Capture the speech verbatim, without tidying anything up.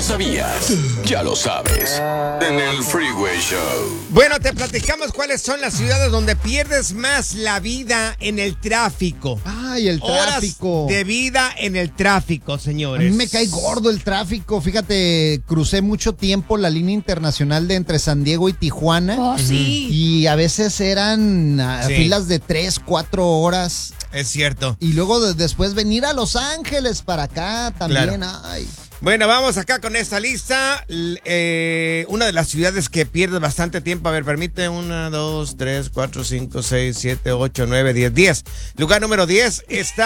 sabías? Ya lo sabes. En el Freeway Show. Bueno, te platicamos cuáles son las ciudades donde pierdes más la vida en el tráfico. Ay, el tráfico. Horas de vida en el tráfico, señores. A mí me cae gordo el tráfico. Fíjate, crucé mucho tiempo la línea internacional de entre San Diego y Tijuana. Oh, sí. Y a veces eran uh, Sí. filas de tres, cuatro horas. Es cierto. Y luego de- después venir a Los Ángeles para acá también. Claro. Ay. Bueno, vamos acá con esta lista. L- eh, una de las ciudades que pierde bastante tiempo. A ver, permite. Una, dos, tres, cuatro, cinco, seis, siete, ocho, nueve, diez. Diez. Lugar número diez está